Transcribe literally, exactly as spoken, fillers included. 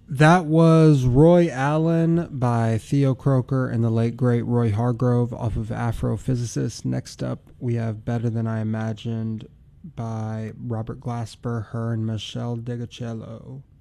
That was Roy Allen by Theo Croker and the late great Roy Hargrove off of Afrophysicist. Next up, we have Better Than I Imagined by Robert Glasper, her and Michelle Degacello.